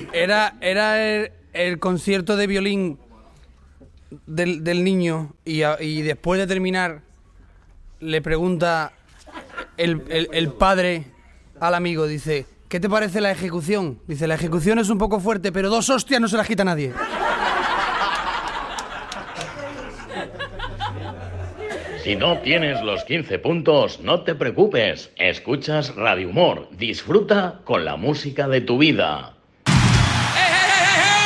Era el concierto de violín del niño y después de terminar le pregunta el padre al amigo, dice, ¿qué te parece la ejecución? Dice, la ejecución es un poco fuerte, pero 2 hostias no se las quita nadie. Si no tienes los 15 puntos, no te preocupes. Escuchas Radio Humor. Disfruta con la música de tu vida.